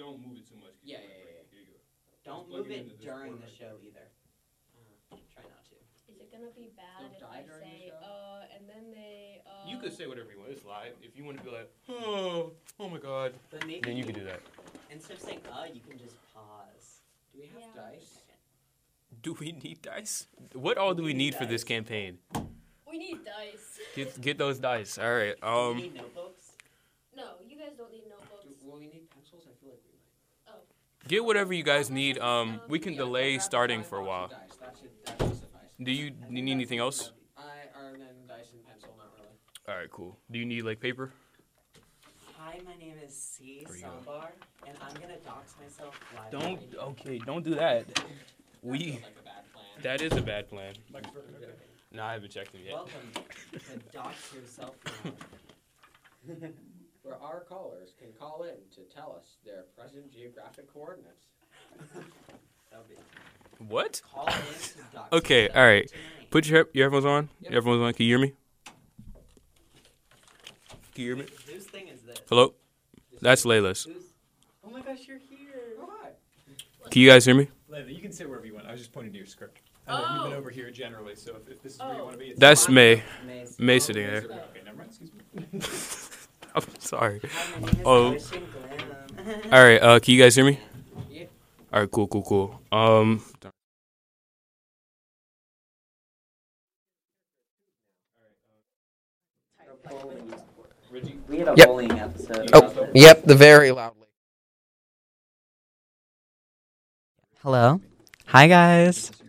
don't move it too much. Yeah. Here you go. Don't move it during the show either. Try not to. Is it gonna be bad if I say, and then they, You could say whatever you want. It's live. If you want to be like, oh my God, then you can do that. Instead of saying, you can just pause. Do we have dice? Do we need dice? What all do we need for this campaign? We need dice. Get those dice. All right. Do we need notebooks? No, you guys don't need notebooks. Will we need pencils? I feel like we might. Get whatever you guys need. We can delay starting for a while. Dice. That should suffice. Do you need anything else? Or then dice and pencil, not really. All right, cool. Do you need like paper? Hi, my name is C. There you go. Sambar, and I'm gonna dox myself live. Don't do that. That feels like a bad plan. That is a bad plan. No, I haven't checked it yet. Welcome to Dox Yourself Now. Where our callers can call in to tell us their present geographic coordinates. That'll be What? call in to Dox Okay, Yourself all right. tonight. Put your headphones on. Yep. Your headphones on. Can you hear me? Can you hear me? Whose thing is this? Hello? That's Layla's. Oh my gosh, you're here. Oh, hi. Can you guys hear me? Layla, you can sit wherever you want. I was just pointing to your script. You've been over here generally, so if this is where you want to be, it's That's May. May's- May sitting there. Okay, never mind. Excuse me. I'm sorry. Hi, my name is Oh. Ocean Glam. All right. Can you guys hear me? Yeah. All right. Cool. We had a Yep. bowling episode. Oh, yep, the very loudly. Hello. Hi, guys.